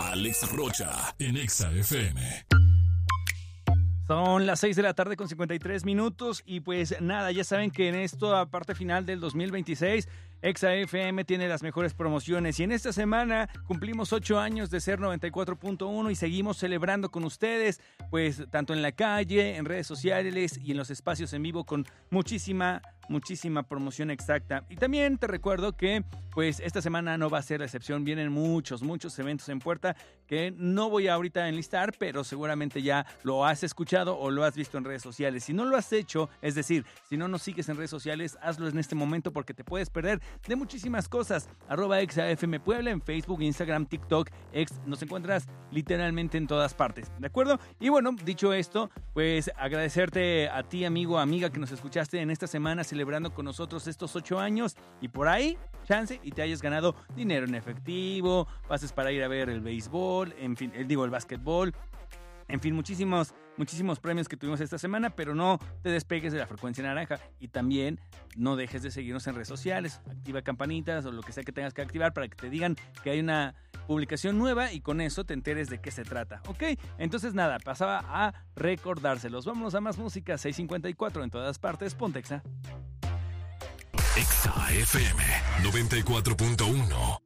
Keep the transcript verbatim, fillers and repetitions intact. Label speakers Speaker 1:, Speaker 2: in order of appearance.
Speaker 1: Alex Rocha en Exa F M.
Speaker 2: Son las seis de la tarde con cincuenta y tres minutos y pues nada, ya saben que en esta parte final del dos mil veintiséis Exa F M tiene las mejores promociones y en esta semana cumplimos ocho años de ser noventa y cuatro punto uno y seguimos celebrando con ustedes, pues tanto en la calle, en redes sociales y en los espacios en vivo con muchísima, muchísima promoción exacta. Y también te recuerdo que pues esta semana no va a ser la excepción, vienen muchos, muchos eventos en puerta que no voy a ahorita enlistar, pero seguramente ya lo has escuchado o lo has visto en redes sociales. Si no lo has hecho, es decir, si no nos sigues en redes sociales, hazlo en este momento porque te puedes perder de muchísimas cosas. Arroba ExaFM Puebla en Facebook, Instagram, TikTok, Ex, nos encuentras literalmente en todas partes, ¿de acuerdo? Y bueno, dicho esto, pues agradecerte a ti, amigo, amiga, que nos escuchaste en esta semana celebrando con nosotros estos ocho años y por ahí, chance, y te hayas ganado dinero en efectivo, pases para ir a ver el béisbol, en fin, digo, el básquetbol. En fin, muchísimos, muchísimos premios que tuvimos esta semana, pero no te despegues de la frecuencia naranja y también no dejes de seguirnos en redes sociales. Activa campanitas o lo que sea que tengas que activar para que te digan que hay una publicación nueva y con eso te enteres de qué se trata, ¿ok? Entonces nada, pasaba a recordárselos. Vámonos a más música, seis cincuenta y cuatro en todas partes, ponte Exa.
Speaker 1: Exa F M noventa y cuatro punto uno.